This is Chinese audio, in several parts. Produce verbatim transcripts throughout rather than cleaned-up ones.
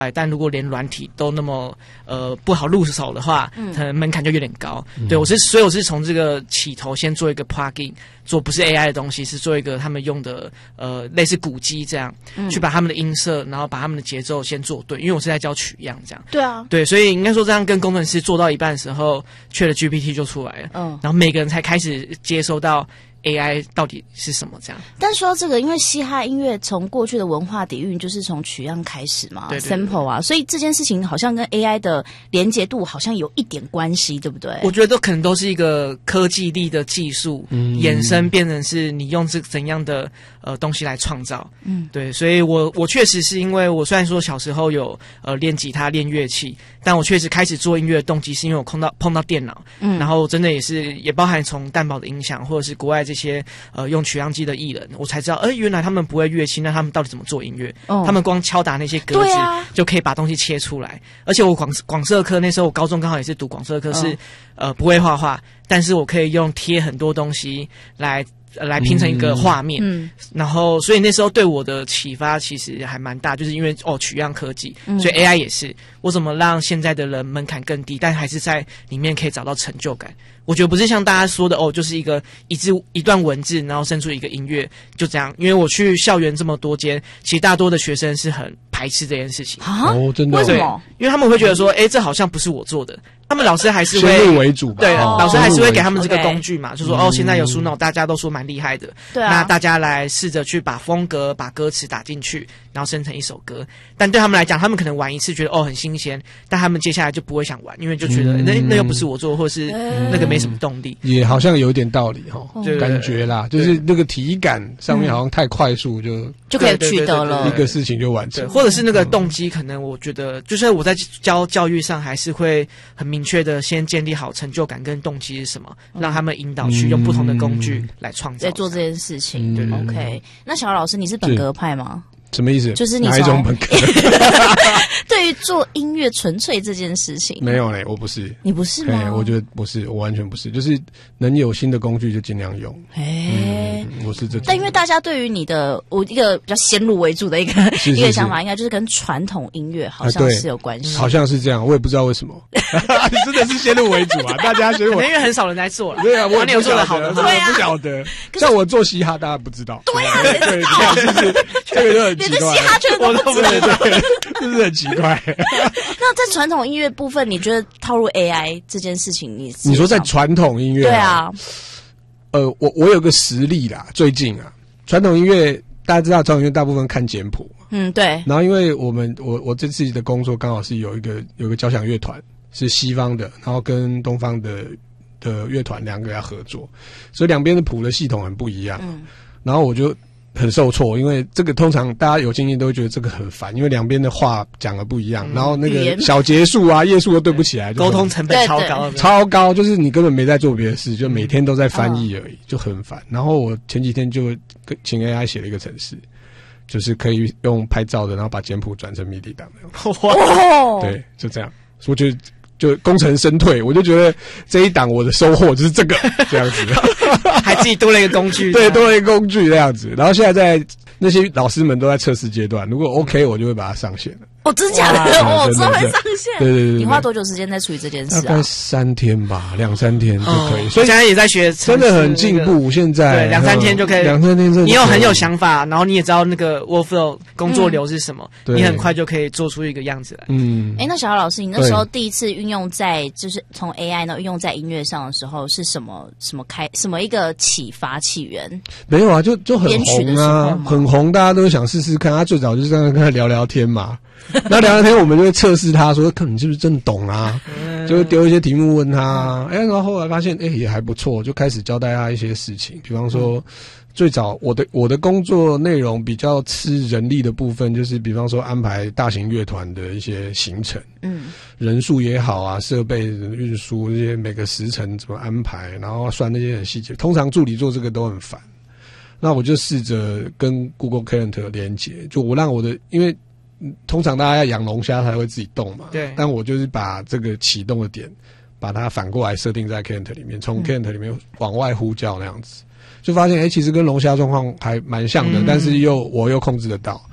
但如果连软体都那么呃不好入手的话， 嗯可能门槛就有点高。 嗯、 对我是，所以我是从这个起头先做一个 plugin， 做不是 A I 的东西，是做一个他们用的呃类似鼓机这样，嗯、去把他们的音色，然后把他们的节奏先做对，因为我是在教取样这样。 对啊， 对，所以应该说这样跟工程师做到一半的时候，ChatGPT 就出来了，嗯，然后每个人才开始接收到。A I 到底是什么？这样， 但说到这个，因为嘻哈音乐从过去的文化底蕴就是从取样开始嘛， 对对对 sample 啊，所以这件事情好像跟 A I 的连结度好像有一点关系，对不对？ 我觉得都可能都是一个科技力的技术、嗯、衍生变成是你用这怎样的呃东西来创造，嗯，对，所以我我确实是因为我虽然说小时候有呃练吉他练乐器，但我确实开始做音乐的动机是因为我碰到碰到电脑，嗯，然后真的也是也包含从蛋堡的音响或者是国外这些呃用取样机的艺人，我才知道，哎，原来他们不会乐器，那他们到底怎么做音乐？哦、他们光敲打那些格子、啊、就可以把东西切出来。而且我广广社科那时候，我高中刚好也是读广社科，是、哦、呃不会画画，但是我可以用贴很多东西来。来拼成一个画面，嗯，然后所以那时候对我的启发其实还蛮大，就是因为哦取样科技，嗯、所以 A I 也是我怎么让现在的人门槛更低，但还是在里面可以找到成就感。我觉得不是像大家说的哦，就是一个一字一段文字，然后生出一个音乐，就这样。因为我去校园这么多间，其实大多的学生是很排斥这件事情啊， 哦，真的， 为什么？ 因为他们会觉得说，哎，这好像不是我做的。他们老师还是会先入为主吧， 对， 哦、 老师还是会给他们这个工具嘛， okay 就说哦，现在有 Suno， 大家都说蛮厉害的， 对啊， 那大家来试着去把风格、把歌词打进去，然后生成一首歌。但对他们来讲，他们可能玩一次觉得哦很新鲜，但他们接下来就不会想玩，因为就觉得、嗯、那那又不是我做，或是那个没什么动力。 也好像有一点道理哈、哦，感觉啦，就是那个体感上面好像太快速就、嗯、 就可以取得了一个事情就完成， 或者是那个动机，可能我觉得就是我在教教育上还是会很明确的先建立好成就感跟动机是什么，嗯、让他们引导去用不同的工具来创造， 在做这件事情。对、嗯、，OK。那小老师，你是本格派吗？ 什么意思？ 就是你哪一种本格？ 对于做音乐纯粹这件事情， 没有嘞，我不是。 你不是吗？ 我觉得不是，我完全不是。就是能有新的工具就尽量用。 哎、 嗯，我是这种。 但因为大家对于你的我一个比较先入为主的一个是是是一个想法，应该就是跟传统音乐好像是有关系、 啊，好像是这样，我也不知道为什么。你真的是先入为主啊！大家先入为主， 因为很少人在做了。 对啊，我你有做的好的， 对啊， 不晓得。像我做嘻哈，大家不知道。 对啊， 对，你看，就是这个就很奇怪。 连嘻哈圈都不知道， 是不是很奇怪？ 那在传统音乐部分，你觉得套入 A I 这件事情，你你说在传统音乐、啊？ 对啊。 呃，我我有个实例啦，最近啊，传统音乐大家知道，传统音乐大部分看简谱。 嗯，对。 然后因为我们我我这次的工作刚好是有一个有一个交响乐团是西方的，然后跟东方的的乐团两个要合作，所以两边的谱的系统很不一样。嗯。然后我就很受挫，因为这个通常大家有经验都会觉得这个很烦，因为两边的话讲的不一样，嗯、然后那个小节数啊、页数都对不起来， 沟通成本超高， 超高，就是你根本没在做别的事，就每天都在翻译而已，嗯、就很烦。然后我前几天就请 A I 写了一个程式，就是可以用拍照的，然后把简谱转成 M I D I 档的。 哇！ 对，就这样，我觉得。就功成身退，我就觉得这一档我的收获就是这个这样子， 还自己多了一个工具， 对，多了一个工具这样子。然后现在在那些老师们都在测试阶段，如果 OK， 我就会把它上线了。 哦，真假的？哦，真的会上线？ 对对 对, 对。 你花多久时间在处理这件事啊？ 大概三天吧，两三天就可以。 哦、所以现在也在学， 真的很进步。现在对，两三天就可以， 两三天真的。 你有很有想法，然后你也知道那个 workflow 工作流是什么，嗯、你很快就可以做出一个样子来。 嗯。 哎，那小豪老师，你那时候第一次运用在就是从 A I 呢运用在音乐上的时候，是什么什么开什么一个启发起源？ 没有啊，就就很红啊，很红，大家都想试试看。他最早就是跟他聊聊天嘛。那聊聊天，我们就会测试他说，看你是不是真的懂啊？就会丢一些题目问他，哎、欸，然后后来发现，哎、欸，也还不错，就开始交代他一些事情。比方说，最早我的我的工作内容比较吃人力的部分，就是比方说安排大型乐团的一些行程，嗯，人数也好啊，设备运输这些每个时辰怎么安排，然后算那些很细节。通常助理做这个都很烦，那我就试着跟 Google Calendar 连接，就我让我的因为。通常大家要养龙虾才会自己动嘛， 对。 但我就是把这个启动的点，把它反过来设定在 Calendar 里面，从 Calendar 里面往外呼叫那样子，就发现哎、欸，其实跟龙虾状况还蛮像的，嗯、但是又我又控制得到，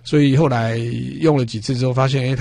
所以后来用了几次之后，发现哎。